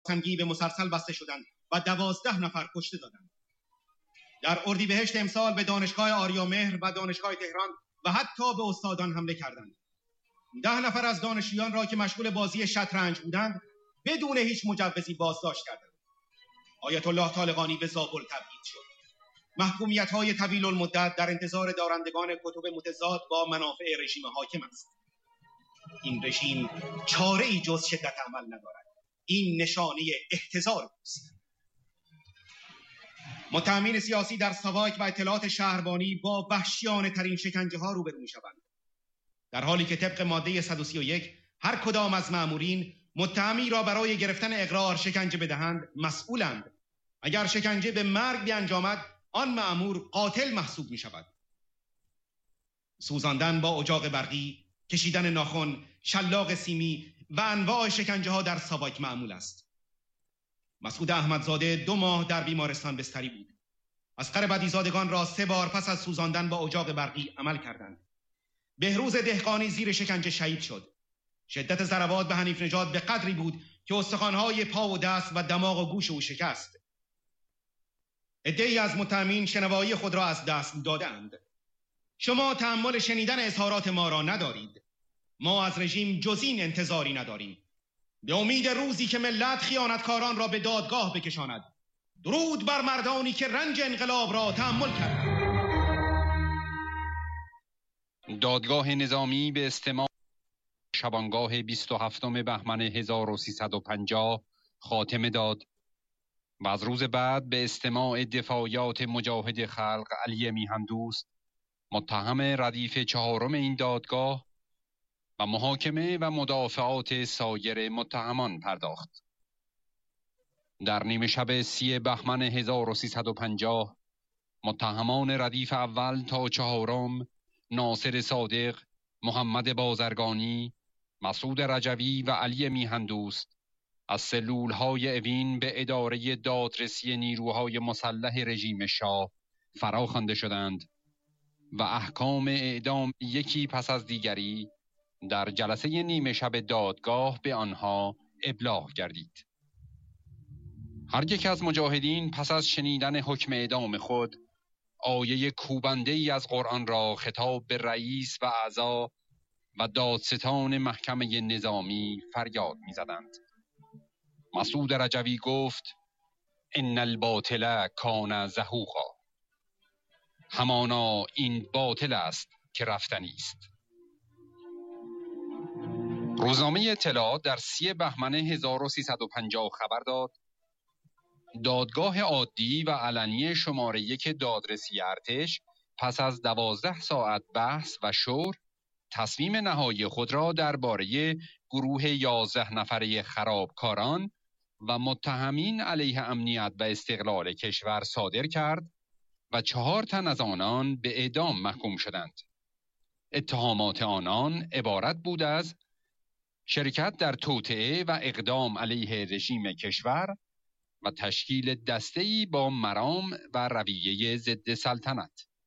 سنگی به مسلسل بسته شدند و 12 نفر کشته دادند. در اردیبهشت امسال به دانشگاه آریامهر و دانشگاه تهران و حتی به استادان حمله کردند. 10 نفر از دانشجویان را که مشغول بازی شطرنج بودند بدون هیچ مجوزی بازداشت کردند. آیت الله طالقانی به زابل تبعید شد. محکومیت‌های طویل المدت در انتظار دارندگان کتب متضاد با منافع رژیم حاکم است. این رژیم چاره‌ای جز شدت عمل ندارد. این نشانه احتضار است. متهمین سیاسی در ساواک و اطلاعات شهربانی با وحشیانه ترین شکنجه ها روبرو می‌شوند. در حالی که طبق ماده 131 هر کدام از مأمورین متهمی را برای گرفتن اقرار شکنجه بدهند مسئولند. اگر شکنجه به مرگ بیانجامد آن مأمور قاتل محسوب می‌شود. سوزاندن با اجاق برقی، کشیدن ناخن، شلاق سیمی و انواع شکنجه ها در ساواک معمول است. مسعود احمدزاده 2 ماه در بیمارستان بستری بود. اصغر بدیزادگان را 3 بار پس از سوزاندن با اجاق برقی عمل کردند. بهروز دهقانی زیر شکنجه شهید شد. شدت ضربات به حنیف نژاد به قدری بود که استخوان‌های پا و دست و دماغ و گوش او شکست. عده‌ای از متهمین شنوایی خود را از دست دادند. شما تحمل شنیدن اظهارات ما را ندارید. ما از رژیم جز این انتظاری نداریم. به امید روزی که ملت خیانتکاران را به دادگاه بکشاند. درود بر مردانی که رنج انقلاب را تحمل کردند. دادگاه نظامی به استماع شبانگاه 27 بهمن 1350 خاتمه داد و از روز بعد به استماع دفاعیات مجاهد خلق علی میهندوست متهم ردیف 4 این دادگاه و محاکمه و مدافعات سایر متهمان پرداخت. در نیمه شب 30 بهمن 1350 متهمان ردیف اول تا 4 ناصر صادق، محمد بازرگانی، مسعود رجوی و علی میهندوست از سلول‌های اوین به اداره دادرسی نیروهای مسلح رژیم شاه فراخوانده شدند و احکام اعدام یکی پس از دیگری در جلسه نیمه شب دادگاه به آنها ابلاغ گردید. هر یک از مجاهدین پس از شنیدن حکم اعدام خود آیه کوبنده ای از قرآن را خطاب به رئیس و اعضا و دادستان محکمه نظامی فریاد می‌زدند. مسعود رجوی گفت: ان الباطل کان زهوقا، همانا این باطل است که رفتنی است. روزنامه اطلاعات در 30 بهمن 1350 خبر داد دادگاه عادی و علنی شماره 1 دادرسی ارتش پس از 12 ساعت بحث و شور تصمیم نهایی خود را درباره گروه 11 نفره خرابکاران و متهمین علیه امنیت و استقلال کشور صادر کرد و 4 تن از آنان به اعدام محکوم شدند. اتهامات آنان عبارت بود از شرکت در توطئه و اقدام علیه رژیم کشور و تشکیل دسته‌ای با مرام و رویه ضد سلطنت.